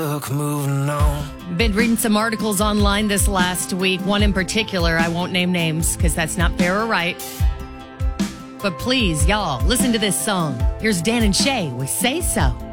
Moving on. Been reading some articles online this last week. One in particular, I won't name names because that's not fair or right. But please, y'all, listen to this song. Here's Dan and Shay with Say So.